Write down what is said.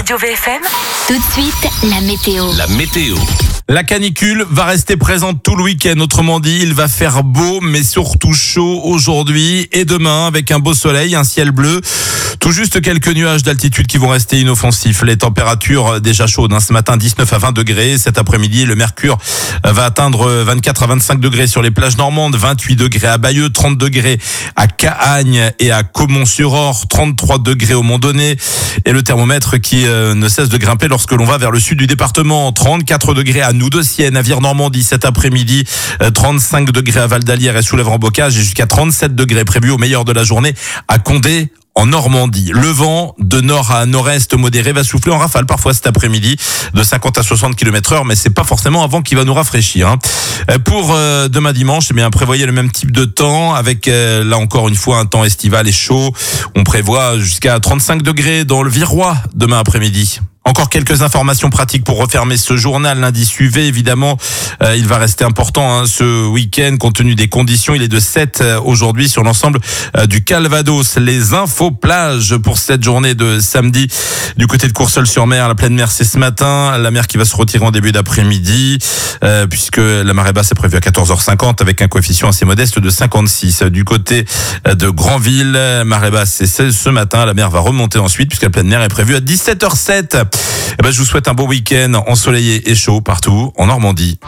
Radio VFM. Tout de suite, la météo. La canicule va rester présente tout le week-end. Autrement dit, il va faire beau, mais surtout chaud aujourd'hui et demain avec un beau soleil, un ciel bleu. Tout juste quelques nuages d'altitude qui vont rester inoffensifs. Les températures déjà chaudes. Ce matin, 19 à 20 degrés. Cet après-midi, le mercure va atteindre 24 à 25 degrés sur les plages normandes, 28 degrés à Bayeux, 30 degrés à Cahagnes et à Caumont-sur-Orge, 33 degrés au Mont-Donné. Et le thermomètre qui ne cesse de grimper lorsque l'on va vers le sud du département. 34 degrés à Noux-de-Sienne, à Vire-Normandie cet après-midi, 35 degrés à Val-d'Alière et Soulèvres-en-Bocage et jusqu'à 37 degrés prévus au meilleur de la journée à Condé, en Normandie. Le vent de nord à nord-est modéré va souffler en rafale parfois cet après-midi de 50 à 60 km/h, mais c'est pas forcément un vent qui va nous rafraîchir. Pour demain dimanche, prévoyez le même type de temps avec là encore une fois un temps estival et chaud. On prévoit jusqu'à 35 degrés dans le Virois demain après-midi. Encore quelques informations pratiques pour refermer ce journal. L'indice UV, évidemment, il va rester important ce week-end compte tenu des conditions. Il est de 7 aujourd'hui sur l'ensemble du Calvados. Les infos plages pour cette journée de samedi du côté de Courseulles-sur-Mer. La pleine mer, c'est ce matin. La mer qui va se retirer en début d'après-midi puisque la marée basse est prévue à 14h50 avec un coefficient assez modeste de 56. Du côté de Granville, marée basse, c'est ce matin. La mer va remonter ensuite puisque la pleine mer est prévue à 17h07. Je vous souhaite un beau week-end ensoleillé et chaud partout en Normandie.